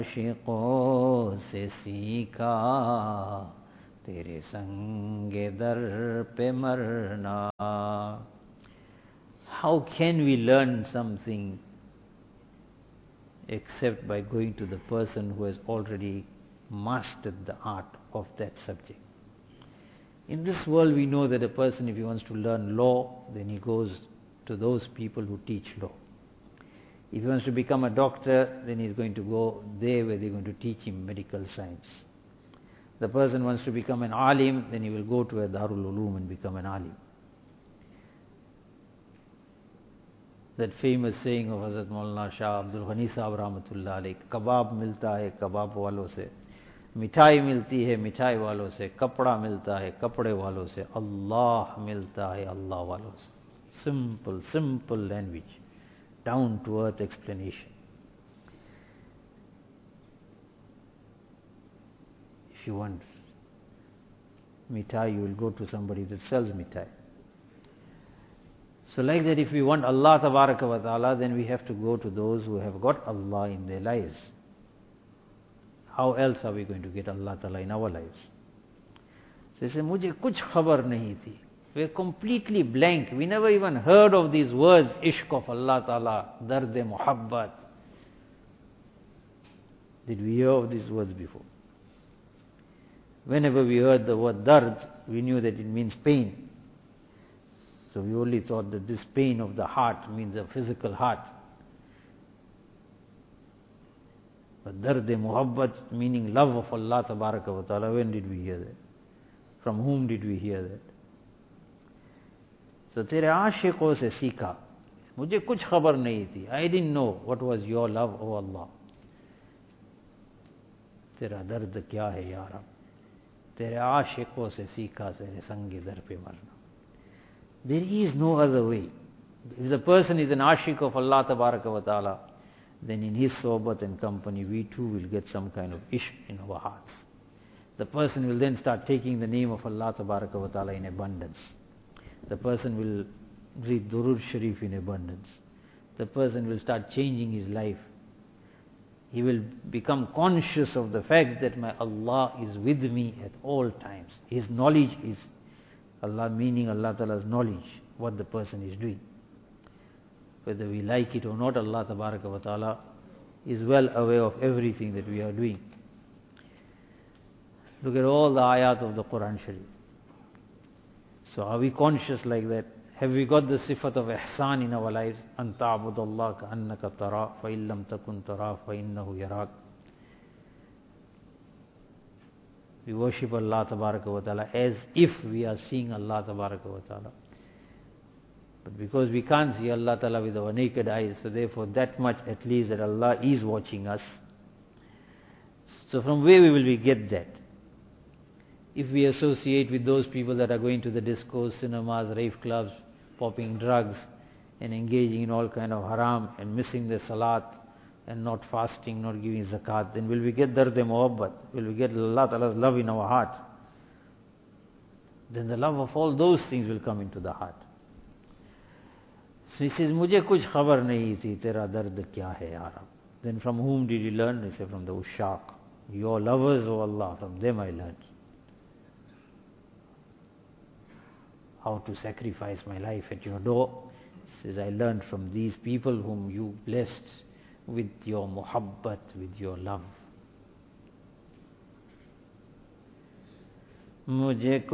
आशिकों से सीखा तेरे संगे दर पे मरना. How can we learn something except by going to the person who has already mastered the art of that subject? In this world we know that a person, if he wants to learn law, then he goes to those people who teach law. If he wants to become a doctor, then he's going to go there where they're going to teach him medical science. The person wants to become an alim, then he will go to a Darul Uloom and become an alim. That famous saying of Hazrat Maulana Shah Abdul Ghani Sahab Rahmatullah Alayh, kebab milta hai kebab walon se, मिठाई मिलती है मिठाई वालों से, कपड़ा मिलता है कपड़े वालों से, अल्लाह मिलता है अल्लाह वालों से. Simple language, down to earth explanation. If you want mithai, you will go to somebody that sells mithai. So like that, if we want Allah Tabaraka wa Ta'ala, then we have to go to those who have got Allah in their lives. How else are we going to get Allah Ta'ala in our lives? So they say, मुझे कुछ खबर नहीं थी. We are completely blank. We never even heard of these words, Ishq of Allah Ta'ala, Dard-e Muhabbat. Did we hear of these words before? Whenever we heard the word Dard, we knew that it means pain. So we only thought that this pain of the heart means a physical heart. But Dard-e Muhabbat, meaning love of Allah Tabaraka wa Ta'ala, when did we hear that? From whom did we hear that? So तेरे आशिकों से सीखा, मुझे कुछ खबर नहीं थी. I didn't know what was your love, O Allah. तेरा दर्द क्या है या रब, तेरे आशिकों से सीखा तेरे संगे दर पे मरना. There is no other way. If the person is an ashik of Allah Tabaraka wa Ta'ala, then in his sohbat and company, we too will get some kind of ishq in our hearts. The person will then start taking the name of Allah Tabaraka wa Ta'ala in abundance. The person will read Durud Sharif in abundance. The person will start changing his life. He will become conscious of the fact that my Allah is with me at all times. His knowledge is Allah, meaning Allah Ta'ala's knowledge, what the person is doing. Whether we like it or not, Allah Tabaraka wa Ta'ala is well aware of everything that we are doing. Look at all the ayat of the Quran Sharif. So are we conscious like that? Have we got the sifat of ihsan in our lives? أَن تَعْبُدَ اللَّهَ كَأَنَّكَ تَرَاهُ فَإِن لَمْ تَكُن تَرَاهُ فَإِنَّهُ يَرَاكَ. We worship Allah Tabaraka wa Ta'ala as if we are seeing Allah Tabaraka wa Ta'ala. But because we can't see Allah Ta'ala with our naked eyes, so therefore that much at least that Allah is watching us. So from where will we get that? If we associate with those people that are going to the discos, cinemas, rave clubs, popping drugs and engaging in all kind of haram and missing the salat and not fasting, not giving zakat, then will we get Dard-e Muhabbat? Will we get Allah Ta'ala's love in our heart? Then the love of all those things will come into the heart. So he says, मुझे कुछ खबर नहीं थी तेरा दर्द क्या है या रब. Then from whom did you learn? He said, from the ushaq, your lovers, O Allah, from them I learned. How to sacrifice my life at your door. He says, I learned from these people whom you blessed with your muhabbat, with your love. मुझे